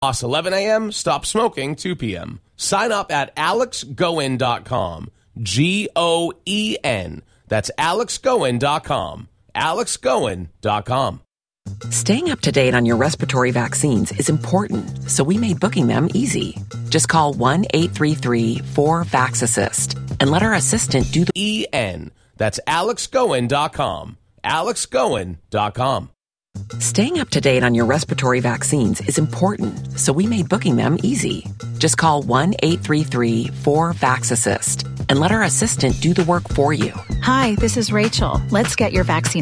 Floss 11 a.m., stop smoking 2 p.m. Sign up at alexgoen.com. Goen. That's alexgoen.com. alexgoen.com. Staying up to date on your respiratory vaccines is important, so we made booking them easy. Just call 1-833-4-VAX-ASSIST and let our assistant do the EN. That's alexgoen.com. alexgoen.com. Staying up to date on your respiratory vaccines is important, so we made booking them easy. Just call 1-833-4-VAX-ASSIST and let our assistant do the work for you. Hi, this is Rachel. Let's get your vaccine